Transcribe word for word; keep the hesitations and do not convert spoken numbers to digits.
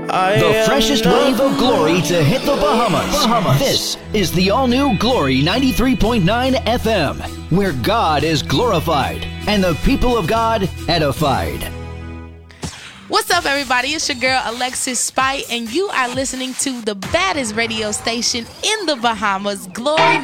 The freshest wave of glory to hit the Bahamas. Bahamas. This is the all-new Glory ninety-three point nine F M, where God is glorified and the people of God edified. What's up, everybody? It's your girl, Alexis Spite, and you are listening to the baddest radio station in the Bahamas, Glory